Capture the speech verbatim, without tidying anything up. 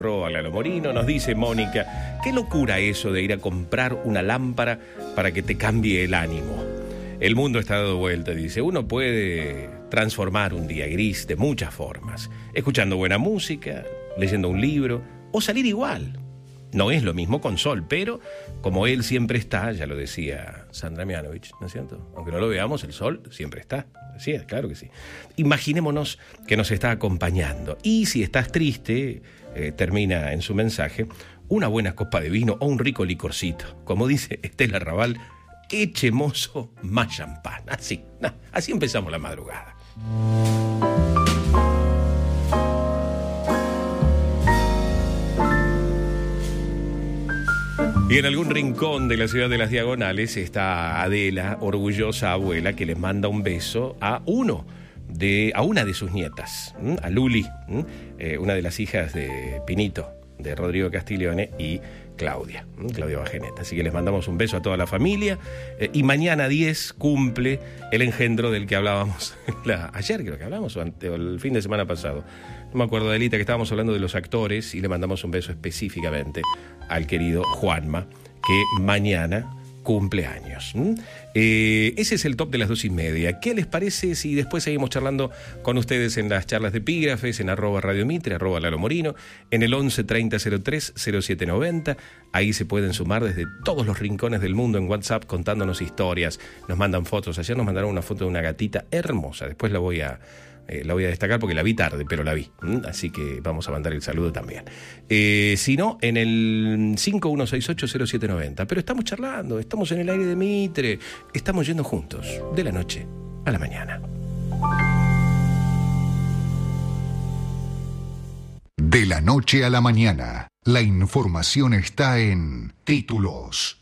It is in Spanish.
Lalo Morino, nos dice Mónica, qué locura eso de ir a comprar una lámpara para que te cambie el ánimo. El mundo está dado vuelta, dice, uno puede transformar un día gris de muchas formas, escuchando buena música, leyendo un libro o salir igual. No es lo mismo con sol, pero como él siempre está, ya lo decía Sandra Mianovich, ¿no es cierto? Aunque no lo veamos, el sol siempre está. Sí, claro que sí. Imaginémonos que nos está acompañando. Y si estás triste, eh, termina en su mensaje, una buena copa de vino o un rico licorcito. Como dice Estela Raval, eche mozo más champán. Así, nah, así empezamos la madrugada. Y en algún rincón de la ciudad de las Diagonales está Adela, orgullosa abuela, que les manda un beso a uno de, a una de sus nietas, ¿m? a Luli, eh, una de las hijas de Pinito, de Rodrigo Castiglione y Claudia, ¿m? Claudia Bajeneta. Así que les mandamos un beso a toda la familia. Eh, y mañana diez cumple el engendro del que hablábamos la, ayer, creo que hablamos, o, ante, o el fin de semana pasado. No me acuerdo, Adelita, que estábamos hablando de los actores y le mandamos un beso específicamente al querido Juanma, que mañana cumple años. ¿Mm? Eh, ese es el top de las dos y media. ¿Qué les parece si después seguimos charlando con ustedes en las charlas de epígrafes, en arroba Radio Mitre, arroba Lalo Morino, en el once treinta cero tres cero siete noventa? Ahí se pueden sumar desde todos los rincones del mundo en WhatsApp contándonos historias. Nos mandan fotos. Ayer nos mandaron una foto de una gatita hermosa. Después la voy a... Eh, la voy a destacar porque la vi tarde, pero la vi. ¿Mm? Así que vamos a mandar el saludo también. Eh, si no, en el cinco uno seis ocho cero siete noventa. Pero estamos charlando, estamos en el aire de Mitre, estamos yendo juntos, de la noche a la mañana. De la noche a la mañana, la información está en Títulos.